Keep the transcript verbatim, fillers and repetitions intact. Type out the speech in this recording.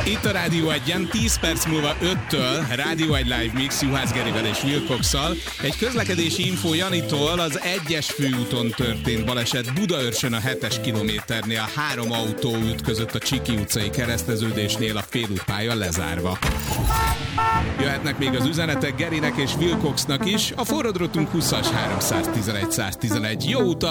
Itt a Rádió egyen, tíz perc múlva öttől Rádió egy Live Mix Juhász Gerivel és Wilcoxszal. Egy közlekedési infó Janitól: az egyes főúton történt baleset Budaörsön a hetes kilométernél, a három autó ütközött a Csiki utcai kereszteződésnél, a félútpálya lezárva. Jöhetnek még az üzenetek Gerinek és Wilcoxnak is. A forradrotunk húszas háromszáztizenegy száztizenegy. Jó utat!